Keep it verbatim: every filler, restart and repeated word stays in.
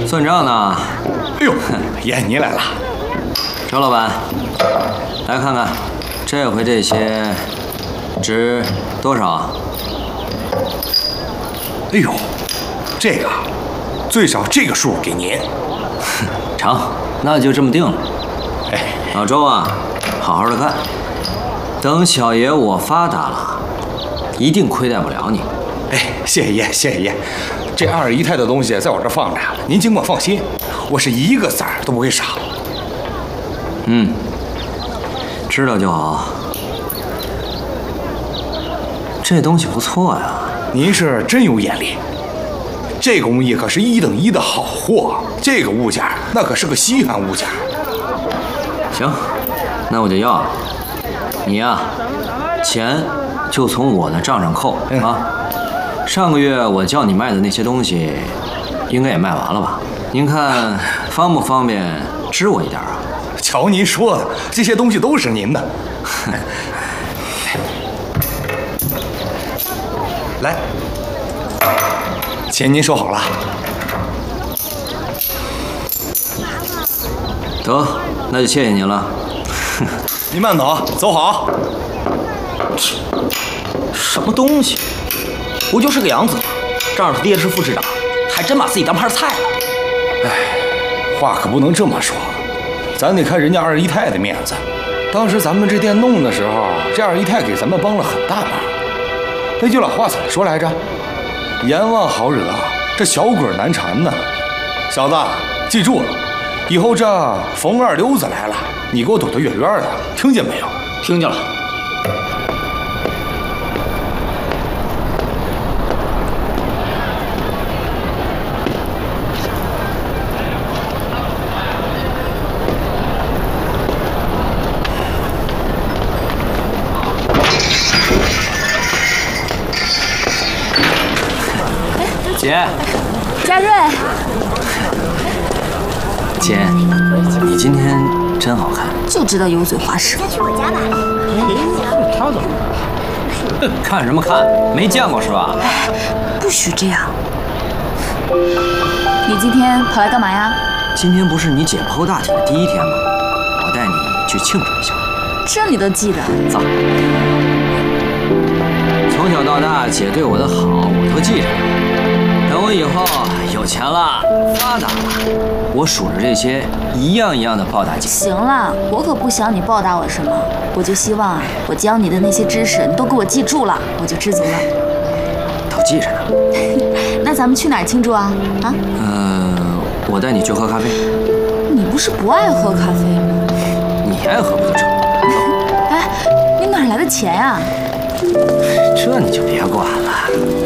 算账呢？ 哎呦，爷您来了。 周老板，来看看，这回这些值多少？ 哎呦，这个最少这个数给您。 成，那就这么定了。 哎， 老周啊，好好的干，等小爷我发达了，一定亏待不了你。 哎，谢谢爷，谢谢爷。这二姨太的东西在我这放着，您尽管放心，我是一个子儿都不会少。 嗯，知道就好。这东西不错呀， 您是真有眼力。这工艺可是一等一的好货，这个物件那可是个稀罕物件。 行，那我就要了。你呀、啊，钱就从我的账上扣啊。上个月我叫你卖的那些东西，应该也卖完了吧？您看方不方便支我一点啊？ 瞧您说的，这些东西都是您的。来，钱您收好了。 得，那就谢谢您了。 您慢走，走好。 什么东西？不就是个养子吗？仗着爹是副市长，还真把自己当盘菜了。 哎，话可不能这么说，咱得看人家二姨太的面子。当时咱们这店弄的时候，这二姨太给咱们帮了很大忙。那句老话怎么说来着？阎王好惹，这小鬼难缠呢。小子，记住了，以后这冯二溜子来了，你给我躲得远远的，听见没有？ 听见了。 姐， 佳瑞， 姐，你今天真好看， 就知道油嘴滑舌。 去我家吧。 他怎么？ 看什么看？没见过是吧？ 哎，不许这样。你今天跑来干嘛呀？ 今天不是你姐剖大体的第一天吗？我带你去庆祝一下。 这你都记得？ 走。从小到大，姐对我的好，我都记着。等我以后有钱了、发达了，我数着这些，一样一样的报答姐。 行了，我可不想你报答我什么，我就希望啊，我教你的那些知识，你都给我记住了，我就知足了。 都记着呢。 那咱们去哪儿庆祝啊？啊？ 呃，我带你去喝咖啡。 你不是不爱喝咖啡吗？ 你爱喝不就成？ 哎，你哪来的钱呀？ 这你就别管了。